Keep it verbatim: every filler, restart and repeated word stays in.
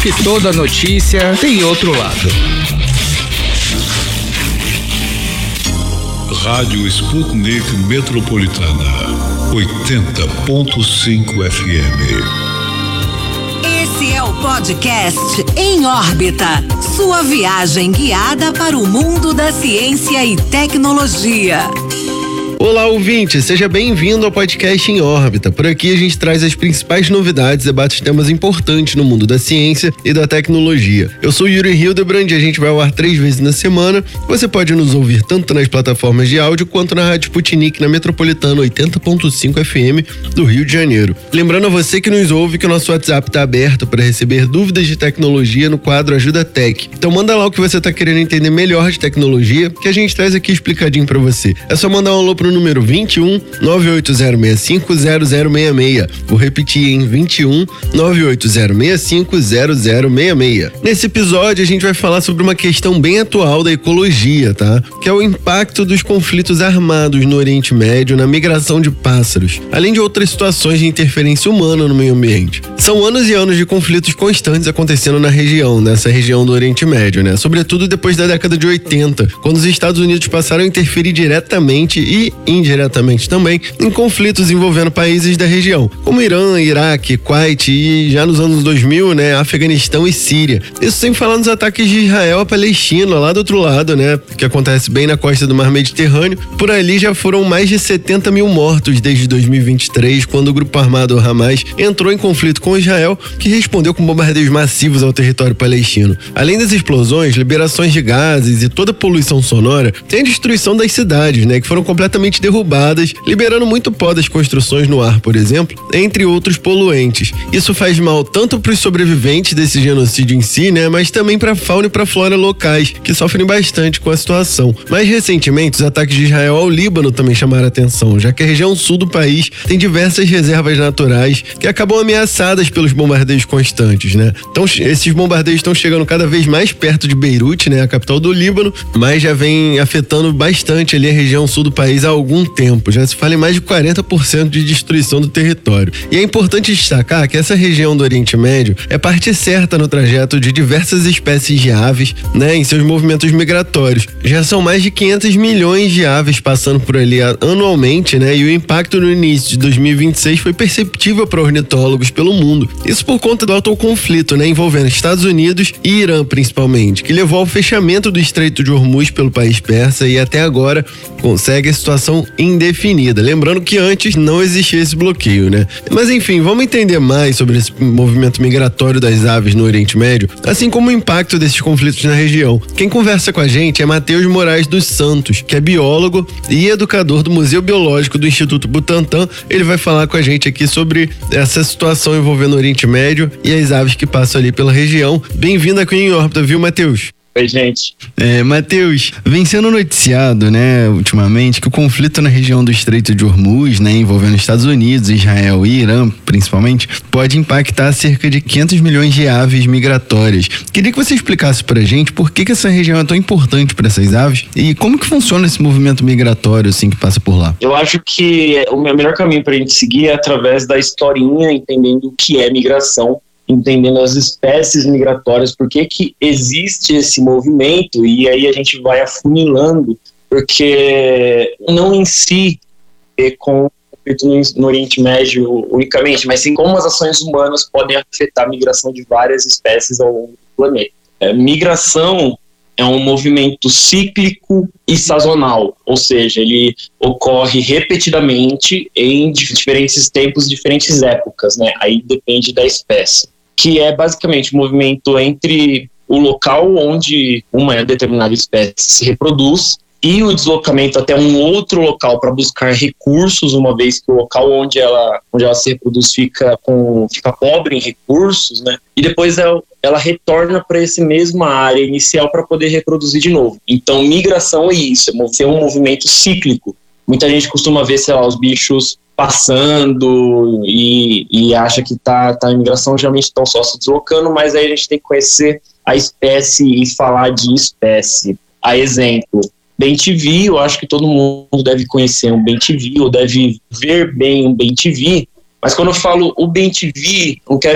Que toda notícia tem outro lado. Rádio Sputnik Metropolitana, oitenta ponto cinco F M. Esse é o podcast Em Órbita, sua viagem guiada para o mundo da ciência e tecnologia. Olá, ouvinte, seja bem-vindo ao podcast Em Órbita. Por aqui a gente traz as principais novidades e debate temas importantes no mundo da ciência e da tecnologia. Eu sou Yuri Hildebrand e a gente vai ao ar três vezes na semana. Você pode nos ouvir tanto nas plataformas de áudio quanto na Rádio Sputnik na Metropolitana oitenta ponto cinco F M do Rio de Janeiro. Lembrando a você que nos ouve que o nosso WhatsApp está aberto para receber dúvidas de tecnologia no quadro Ajuda Tech. Então manda lá o que você está querendo entender melhor de tecnologia que a gente traz aqui explicadinho para você. É só mandar um alô pro número vinte e um, nove oito zero seis cinco, zero zero seis seis. Vou repetir em vinte e um, nove oito zero seis cinco, zero zero seis seis. Nesse episódio a gente vai falar sobre uma questão bem atual da ecologia, tá? Que é o impacto dos conflitos armados no Oriente Médio na migração de pássaros, além de outras situações de interferência humana no meio ambiente. São anos e anos de conflitos constantes acontecendo na região, nessa região do Oriente Médio, né? Sobretudo depois da década de oitenta, quando os Estados Unidos passaram a interferir diretamente e indiretamente também em conflitos envolvendo países da região, como Irã, Iraque, Kuwait e já nos anos dois mil, né, Afeganistão e Síria. Isso sem falar nos ataques de Israel à Palestina, lá do outro lado, né, que acontece bem na costa do Mar Mediterrâneo. Por ali já foram mais de setenta mil mortos desde dois mil e vinte e três, quando o grupo armado Hamas entrou em conflito com Israel, que respondeu com bombardeios massivos ao território palestino. Além das explosões, liberações de gases e toda a poluição sonora, tem a destruição das cidades, né, que foram completamente derrubadas, liberando muito pó das construções no ar, por exemplo, entre outros poluentes. Isso faz mal tanto para os sobreviventes desse genocídio em si, né, mas também para a fauna e para a flora locais, que sofrem bastante com a situação. Mais recentemente, os ataques de Israel ao Líbano também chamaram a atenção, já que a região sul do país tem diversas reservas naturais que acabam ameaçadas pelos bombardeios constantes, né? Então, esses bombardeios estão chegando cada vez mais perto de Beirute, né, a capital do Líbano, mas já vem afetando bastante ali a região sul do país há algum tempo. Já se fala em mais de quarenta por cento de destruição do território. E é importante destacar que essa região do Oriente Médio é parte certa no trajeto de diversas espécies de aves, né, em seus movimentos migratórios. Já são mais de quinhentos milhões de aves passando por ali anualmente, né, e o impacto no início de dois mil e vinte e seis foi perceptível para ornitólogos pelo mundo. Isso por conta do atual conflito, né, envolvendo Estados Unidos e Irã principalmente, que levou ao fechamento do Estreito de Hormuz pelo país persa e até agora consegue a situação indefinida. Lembrando que antes não existia esse bloqueio, né? Mas enfim, vamos entender mais sobre esse movimento migratório das aves no Oriente Médio, assim como o impacto desses conflitos na região. Quem conversa com a gente é Matheus Moraes dos Santos, que é biólogo e educador do Museu Biológico do Instituto Butantan. Ele vai falar com a gente aqui sobre essa situação envolvendo o Oriente Médio e as aves que passam ali pela região. Bem-vindo aqui em Órbita, viu, Matheus? Oi, gente. É, Matheus, vem sendo noticiado, né, ultimamente, que o conflito na região do Estreito de Hormuz, né, envolvendo Estados Unidos, Israel e Irã, principalmente, pode impactar cerca de quinhentos milhões de aves migratórias. Queria que você explicasse pra gente por que que essa região é tão importante para essas aves e como que funciona esse movimento migratório, assim, que passa por lá. Eu acho que o melhor caminho pra gente seguir é através da historinha, entendendo o que é migração, entendendo as espécies migratórias, por que que existe esse movimento, e aí a gente vai afunilando, porque não em si é com o conflito no, no Oriente Médio unicamente, mas sim como as ações humanas podem afetar a migração de várias espécies ao longo do planeta. É, migração é um movimento cíclico e sazonal, ou seja, ele ocorre repetidamente em diferentes tempos, diferentes épocas, né? Aí depende da espécie, que é basicamente o um movimento entre o local onde uma determinada espécie se reproduz e o deslocamento até um outro local para buscar recursos, uma vez que o local onde ela, onde ela se reproduz fica, com, fica pobre em recursos, né? E depois ela, ela retorna para essa mesma área inicial para poder reproduzir de novo. Então, migração é isso, é um movimento cíclico. Muita gente costuma ver, sei lá, os bichos passando e, e acha que tá, tá em migração, geralmente estão só se deslocando, mas aí a gente tem que conhecer a espécie e falar de espécie. A exemplo, bem-te-vi, eu acho que todo mundo deve conhecer um bem-te-vi, ou deve ver bem um bem-te-vi, mas quando eu falo o bem-te-vi, eu quero